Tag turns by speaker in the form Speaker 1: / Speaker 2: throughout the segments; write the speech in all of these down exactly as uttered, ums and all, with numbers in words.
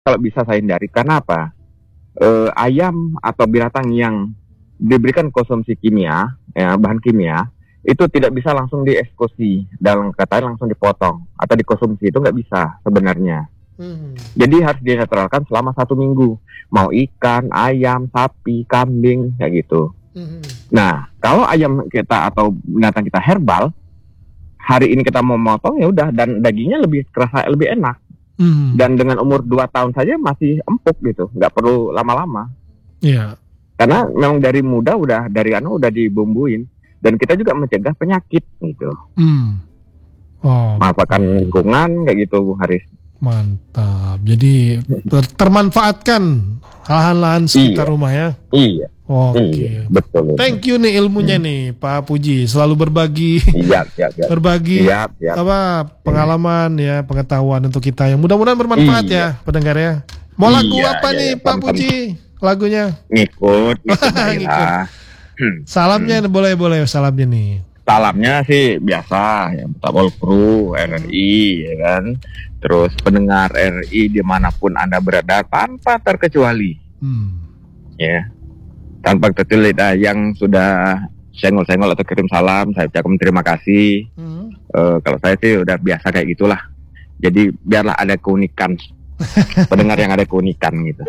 Speaker 1: kalau bisa saya hindari. Karena apa? Eh, ayam atau binatang yang diberikan konsumsi kimia, ya, bahan kimia, itu tidak bisa langsung dieksekusi, dalam kata langsung dipotong atau dikonsumsi, itu nggak bisa sebenarnya. Hmm. Jadi harus dinetralkan selama satu minggu. Mau ikan, ayam, sapi, kambing, kayak gitu. Hmm. Nah, kalau ayam kita atau binatang kita herbal, hari ini kita mau motong ya udah, dan dagingnya lebih kerasa, lebih enak. Hmm. Dan dengan umur dua tahun saja masih empuk gitu, nggak perlu lama-lama. Iya. Yeah. Karena memang dari muda udah dari anu udah dibumbuin, dan kita juga mencegah penyakit gitu. Hmm. Oh, manfaatkan lingkungan kayak gitu, Bung Haris.
Speaker 2: Mantap. Jadi ter- termanfaatkan lahan-lahan sekitar iya. rumah ya.
Speaker 1: Iya.
Speaker 2: Oke. Iya, betul. Thank you nih ilmunya hmm. nih Pak Puji, selalu berbagi.
Speaker 1: Iya, iya, iya.
Speaker 2: Berbagi iya, iya. apa pengalaman iya. ya, pengetahuan untuk kita yang mudah-mudahan bermanfaat iya. ya pendengar ya. Mau lagu iya, apa iya, nih iya, Pak Puji? Lagunya
Speaker 1: ngikut, ngikut, ngikut.
Speaker 2: Salamnya hmm. boleh boleh salamnya nih.
Speaker 1: Salamnya sih biasa ya, Tabol Kru R R I ya kan. Terus pendengar R R I dimanapun Anda berada tanpa terkecuali. Hmm. Ya. Tanpa terkecuali nah, yang sudah senggol-senggol atau kirim salam, saya ucapkan terima kasih. Hmm. Uh, kalau saya sih udah biasa kayak gitulah. Jadi biarlah ada keunikan. Pendengar yang ada keunikan gitu.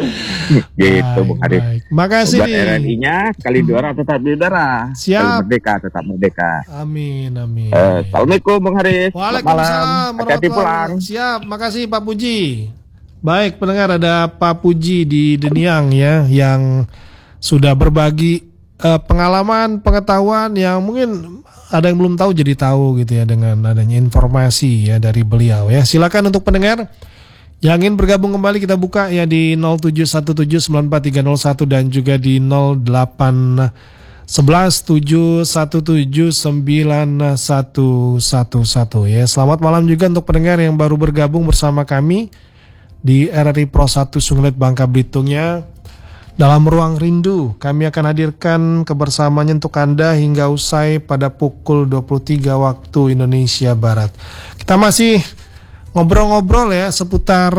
Speaker 1: Gitu Bung Haris.
Speaker 2: Makasih nih.
Speaker 1: R R I-nya sekali juara tetap di udara.
Speaker 2: Siap.
Speaker 1: Sekali merdeka tetap merdeka.
Speaker 2: Amin amin.
Speaker 1: Uh, Assalamualaikum Bung Haris.
Speaker 2: Waalaikumsalam.
Speaker 1: Hati-hati pulang.
Speaker 2: Siap. Makasih Pak Puji. Baik pendengar, ada Pak Puji di Deniang ya, yang sudah berbagi uh, pengalaman, pengetahuan yang mungkin ada yang belum tahu jadi tahu gitu ya dengan adanya informasi ya dari beliau ya. Silakan untuk pendengar yang ingin bergabung kembali, kita buka ya di nol tujuh satu tujuh sembilan empat tiga nol satu dan juga di nol delapan satu satu tujuh satu tujuh sembilan satu satu satu ya. Selamat malam juga untuk pendengar yang baru bergabung bersama kami di R R I Pro satu Sungai Liat Bangka Belitungnya. Dalam Ruang Rindu, kami akan hadirkan kebersamaannya untuk Anda hingga usai pada pukul dua puluh tiga waktu Indonesia Barat. Kita masih ngobrol-ngobrol ya seputar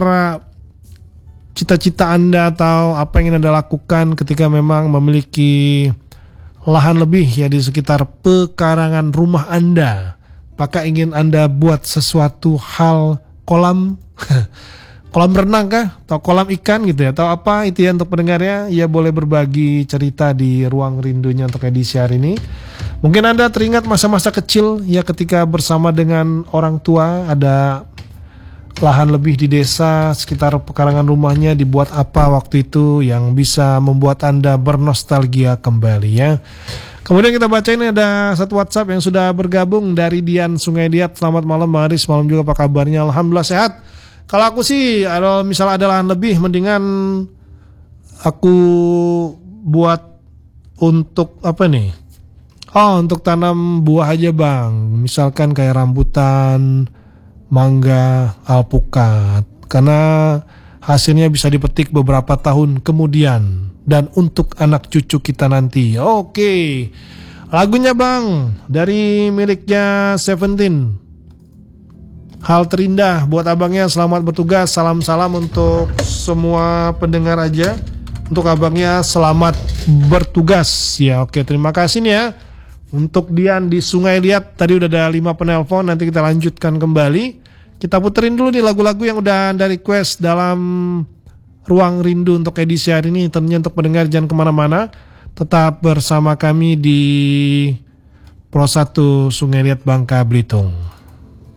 Speaker 2: cita-cita Anda atau apa yang ingin Anda lakukan ketika memang memiliki lahan lebih ya di sekitar pekarangan rumah Anda. Apakah ingin Anda buat sesuatu hal kolam kolam renang kah? Atau kolam ikan gitu ya? Atau apa itu ya untuk pendengarnya? Ya boleh berbagi cerita di Ruang Rindunya untuk edisi hari ini. Mungkin Anda teringat masa-masa kecil ya ketika bersama dengan orang tua ada lahan lebih di desa sekitar pekarangan rumahnya, dibuat apa waktu itu yang bisa membuat Anda bernostalgia kembali ya. Kemudian kita baca ini ada satu WhatsApp yang sudah bergabung dari Dian Sungai Liat. Selamat malam Haris, malam juga apa kabarnya? Alhamdulillah sehat. Kalau aku sih kalau misalnya ada lahan lebih mendingan aku buat untuk apa nih? Oh, untuk tanam buah aja bang. Misalkan kayak rambutan, mangga, alpukat, karena hasilnya bisa dipetik beberapa tahun kemudian dan untuk anak cucu kita nanti. Oke, lagunya bang dari miliknya Seventeen, Hal Terindah buat abangnya. Selamat bertugas, salam-salam untuk semua pendengar aja. Untuk abangnya selamat bertugas ya. Oke, terima kasih nih ya. Untuk Dian di Sungai Liat, tadi udah ada lima penelpon, nanti kita lanjutkan kembali. Kita puterin dulu nih lagu-lagu yang udah Anda request dalam Ruang Rindu untuk edisi hari ini. Tentunya untuk pendengar jangan kemana-mana, tetap bersama kami di Pro satu Sungai Liat Bangka Belitung.